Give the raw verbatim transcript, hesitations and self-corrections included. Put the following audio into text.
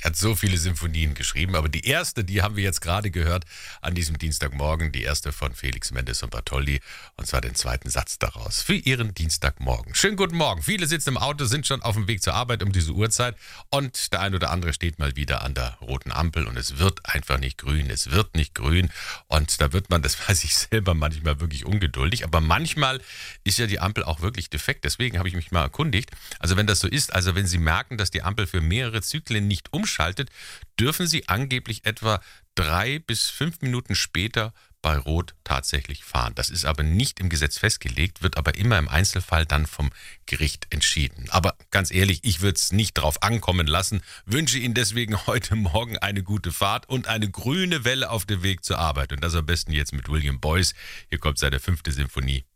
Er hat so viele Symphonien geschrieben, aber die erste, die haben wir jetzt gerade gehört an diesem Dienstagmorgen, die erste von Felix Mendes und Bartholdy, und zwar den zweiten Satz daraus für Ihren Dienstagmorgen. Schönen guten Morgen. Viele sitzen im Auto, sind schon auf dem Weg zur Arbeit um diese Uhrzeit und der ein oder andere steht mal wieder an der roten Ampel und es wird einfach nicht grün. Es wird nicht grün und da wird man, das weiß ich selber, manchmal wirklich ungeduldig, aber manchmal ist ja die Ampel auch wirklich defekt. Deswegen habe ich mich mal erkundigt. Also wenn das so ist, also wenn Sie merken, dass die Ampel für mehrere Zyklen nicht umschaltet, dürfen Sie angeblich etwa drei bis fünf Minuten später bei Rot tatsächlich fahren. Das ist aber nicht im Gesetz festgelegt, wird aber immer im Einzelfall dann vom Gericht entschieden. Aber ganz ehrlich, ich würde es nicht drauf ankommen lassen, wünsche Ihnen deswegen heute Morgen eine gute Fahrt und eine grüne Welle auf dem Weg zur Arbeit. Und das am besten jetzt mit William Boyce. Hier kommt seine fünfte Symphonie.